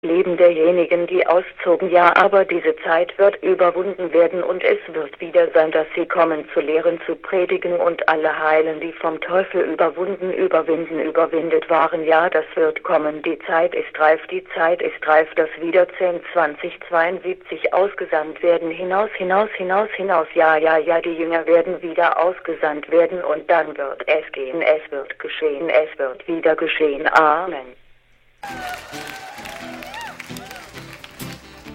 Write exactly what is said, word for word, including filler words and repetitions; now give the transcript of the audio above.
Leben derjenigen, die auszogen. Ja, aber diese Zeit wird überwunden werden und es wird wieder sein, dass sie kommen zu lehren, zu predigen und alle heilen, die vom Teufel überwunden, überwinden, überwindet waren. Ja, das wird kommen. Die Zeit ist reif, die Zeit ist reif, dass wieder zehn, zwanzig, zweiundsiebzig ausgesandt werden. Hinaus, hinaus, hinaus, hinaus. Ja, ja, ja, die Jünger werden wieder ausgesandt werden und dann wird es gehen. Es wird geschehen. Es wird wieder geschehen. Amen.